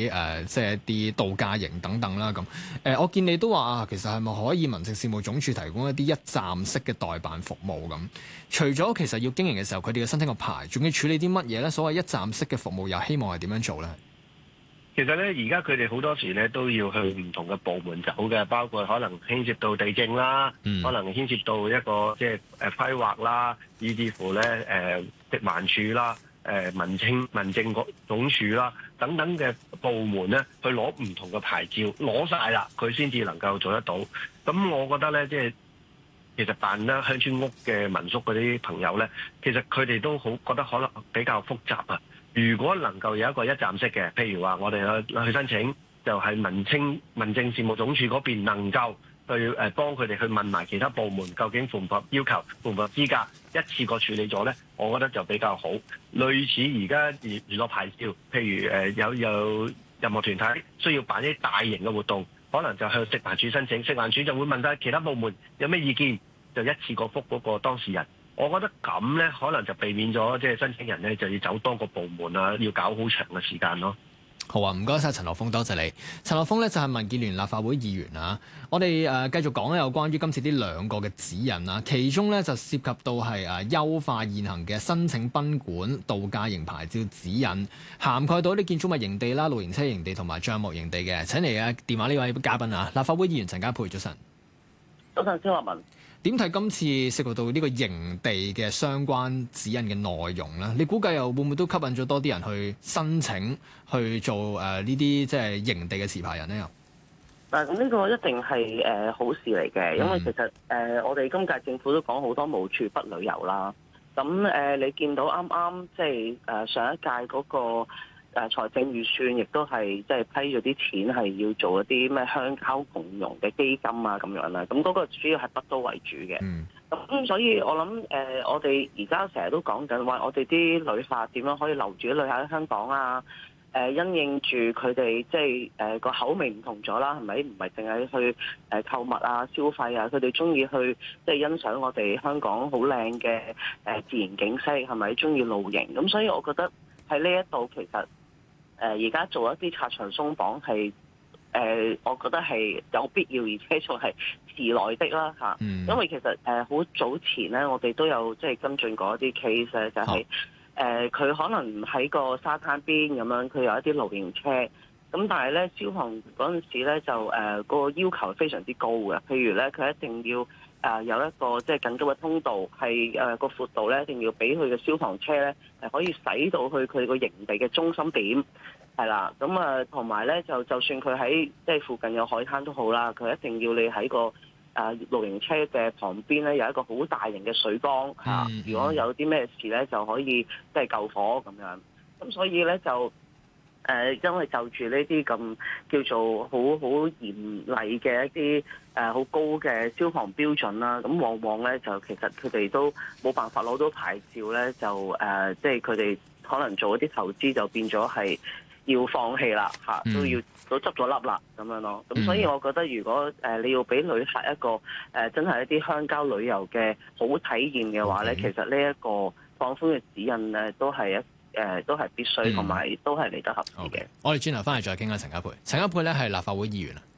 即係一啲度假營等等啦咁。我見你都話啊，其實係咪可以民政事務總署提供一啲一站式嘅代辦服務咁？除咗其實要經營嘅時候，佢哋要申請個牌，仲要處理啲乜嘢咧？所謂一站式嘅服務又希望係點樣做咧？ 其實咧，而家佢哋好多時咧都要去唔同嘅部門走嘅，包括可能牽涉到地政啦，可能牽涉到一個即係規劃啦，以至乎咧食環署啦、民政總署啦等等嘅部門咧，去攞唔同嘅牌照，攞晒啦，佢先至能夠做得到。咁我覺得咧，即係其實辦咧鄉村屋嘅民宿嗰啲朋友咧，其實佢哋都好覺得可能比較複雜啊。如果能夠有一個一站式嘅，譬如話我哋去申請，就係民政事務總署嗰邊能夠去幫佢哋去問埋其他部門究竟符唔符合要求、符唔符合資格，一次過處理咗呢，我覺得就比較好。類似而家娛樂牌照，譬如有任何團體需要辦啲大型嘅活動，可能就向食環署申請，食環署就會問晒其他部門有咩意見，就一次過覆嗰個當事人。我覺得咁呢，可能就避免咗即係申請人呢就要走多個部門啊，要搞好長嘅時間咯。 好啊，唔該晒陳樂豐，多謝你。陳樂豐呢就係民建聯立法會議員啊。我哋繼續講有關於今次呢兩個嘅指引啊，其中呢就涉及到係優化現行嘅申請賓館度假營牌照指引，涵蓋到啲建築物營地啦、露營車營地同埋帳幕營地嘅。請嚟嘅電話呢位嘉賓啊，立法會議員陳家珮，早晨。 早晨，蕭立文。 點睇今次涉及到呢個營地嘅相關指引嘅內容咧？你估計又會唔會都吸引咗多啲人去申請去做呢啲即係營地嘅持牌人咧？又嗱，咁呢個一定係好事嚟嘅，因為其實我哋今屆政府都講好多無處不旅遊啦。咁你見到啱啱即係上一屆嗰個財政預算，亦都係即係批咗啲錢係要做一啲咩鄉郊共融嘅基金啊咁樣啦。咁嗰個主要係北都為主嘅。咁所以我諗我哋而家成日都講緊話，我哋啲旅客點樣可以留住啲旅客喺香港啊？因應住佢哋即係個口味唔同咗啦，係咪？唔係淨係去購物啊、消費啊，佢哋中意去即係欣賞我哋香港好靚嘅自然景色，係咪？中意露營，咁所以我覺得喺呢一度其實而家做一啲拆牆鬆綁係我覺得係有必要，而且仲係遲來的啦嚇。因為其實好早前咧，我哋都有即係跟進過一啲 case 咧，就係佢可能喺個沙灘邊咁樣，佢有一啲露營車，咁但係咧消防嗰陣時咧就個要求係非常之高嘅，譬如咧佢一定要有一個即係緊急嘅通道，係個闊度咧一定要俾佢嘅消防車咧係可以駛到去佢個營地嘅中心點，係啦，咁同埋咧就算佢喺即係附近有海灘都好啦，佢一定要你喺個露營車嘅旁邊咧有一個好大型嘅水缸嚇，如果有啲咩事咧就可以即係救火咁樣。咁所以咧就因為就住呢啲咁叫做好嚴厲嘅一啲好高嘅消防標準啦，咁往往咧就其實佢哋都冇辦法攞到牌照咧，就即係佢哋可能做一啲投資就變咗係要放棄啦嚇，都執咗笠啦咁樣咯。咁所以我覺得如果你要俾旅客一個真係一啲鄉郊旅遊嘅好體驗嘅話咧，其實呢一個放寬嘅指引咧都係必須，同埋都係嚟得合適嘅。 我哋轉頭翻嚟再傾下陳家珮。陳家珮咧係立法會議員啊。